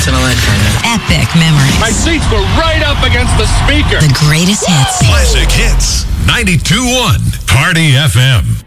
once in a lifetime. Epic memories. My seats were right up against the speaker. The greatest hits. Classic Hits. 92.1 Party FM.